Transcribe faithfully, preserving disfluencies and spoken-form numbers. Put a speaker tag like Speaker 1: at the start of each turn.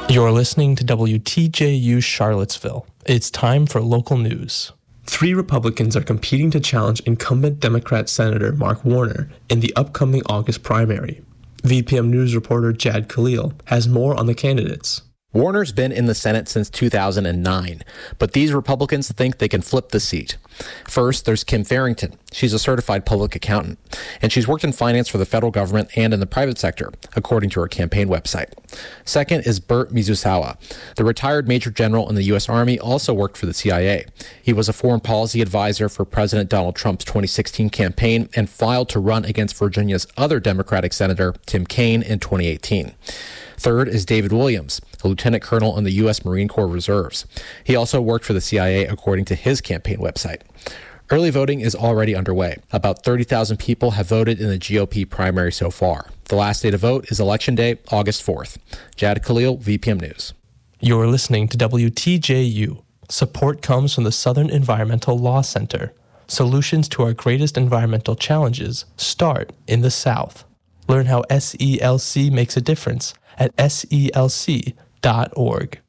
Speaker 1: You're listening to W T J U Charlottesville. It's time for local news. Three Republicans are competing to challenge incumbent Democrat Senator Mark Warner in the upcoming August primary. V P M News reporter Jad Khalil has more on the candidates.
Speaker 2: Warner's been in the Senate since two thousand nine, but these Republicans think they can flip the seat. First, there's Kim Farrington. She's a certified public accountant, and she's worked in finance for the federal government and in the private sector, according to her campaign website. Second is Burt Mizusawa. The retired Major General in the U S Army also worked for the C I A. He was a foreign policy advisor for President Donald Trump's twenty sixteen campaign and filed to run against Virginia's other Democratic Senator, Tim Kaine, in twenty eighteen. Third is David Williams, a lieutenant colonel in the U S Marine Corps Reserves. He also worked for the C I A, according to his campaign website. Early voting is already underway. About thirty thousand people have voted in the G O P primary so far. The last day to vote is Election Day, August fourth. Jad Khalil, V P M News.
Speaker 1: You're listening to W T J U. Support comes from the Southern Environmental Law Center. Solutions to our greatest environmental challenges start in the South. Learn how S E L C makes a difference at S E L C dot org.